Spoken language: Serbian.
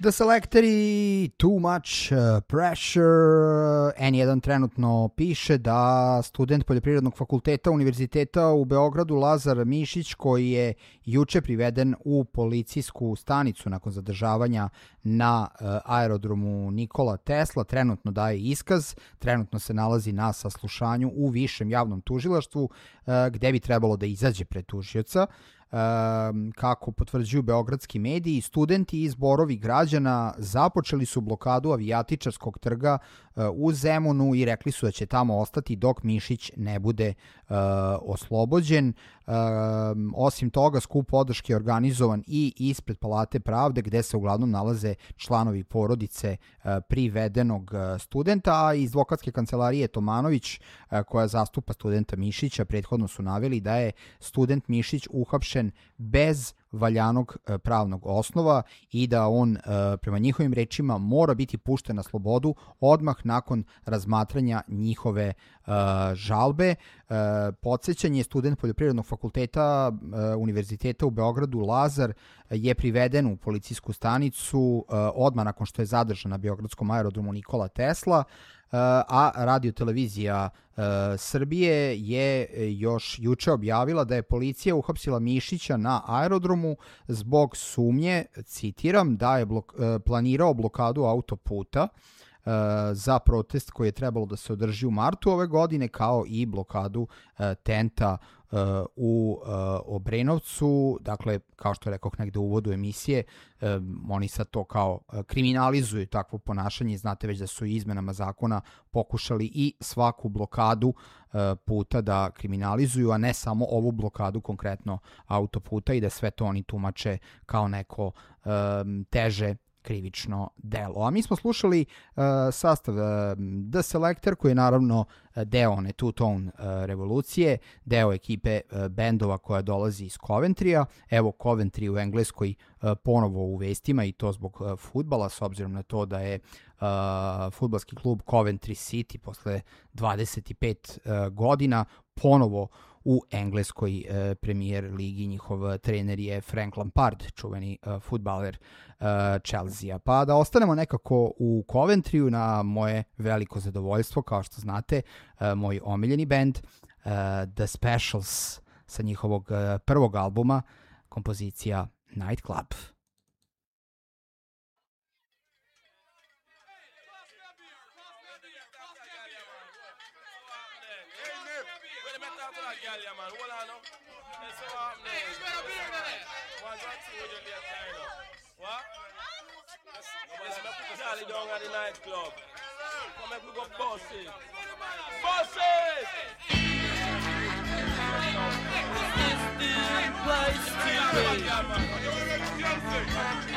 The Selectori, Too Much Pressure. N1 trenutno piše da student Poljoprivrednog fakulteta Univerziteta u Beogradu Lazar Mišić, koji je juče priveden u policijsku stanicu nakon zadržavanja na aerodromu Nikola Tesla, trenutno daje iskaz, trenutno se nalazi na saslušanju u Višem javnom tužilaštvu, gde bi trebalo da izađe pred tužioca. Kako potvrđuju beogradski mediji, studenti i zborovi građana započeli su blokadu Avijatičarskog trga u Zemunu i rekli su da će tamo ostati dok Mišić ne bude oslobođen. Osim toga, skup podrške je organizovan i ispred Palate pravde, gde se uglavnom nalaze članovi porodice privedenog studenta, a iz advokatske kancelarije Tomanović, koja zastupa studenta Mišića, prethodno su naveli da je student Mišić uhapšen bez valjanog pravnog osnova i da on, prema njihovim rečima, mora biti pušten na slobodu odmah nakon razmatranja njihove žalbe. Podsećanje, student Poljoprivrednog fakulteta Univerziteta u Beogradu Lazar je priveden u policijsku stanicu odmah nakon što je zadržan na beogradskom aerodromu Nikola Tesla, a radiotelevizija Srbije je još juče objavila da je policija uhapsila Mišića na aerodromu zbog sumnje, citiram, da je planirao blokadu autoputa za protest koji je trebalo da se održi u martu ove godine, kao i blokadu tenta u Obrenovcu. Dakle, kao što rekoh negde u uvodu emisije, oni sad to kao kriminalizuju takvo ponašanje. Znate već da su izmenama zakona pokušali i svaku blokadu puta da kriminalizuju, a ne samo ovu blokadu konkretno autoputa, i da sve to oni tumače kao neko teže krivično delo. A mi smo slušali sastav The Selector, koji je naravno deo one two-tone revolucije, deo ekipe bendova koja dolazi iz Coventrya. Evo, Coventry u Engleskoj ponovo u vestima, i to zbog fudbala, s obzirom na to da je fudbalski klub Coventry City posle 25 godina ponovo u engleskoj premier ligi. Njihov trener je Frank Lampard, čuveni fudbaler Chelsea. Pa da ostanemo nekako u Coventryu, na moje veliko zadovoljstvo, kao što znate, moj omiljeni band The Specials sa njihovog prvog albuma, kompozicija Night Club. Down at the nightclub. Come and we go bosses. Bosses! This is the place to be.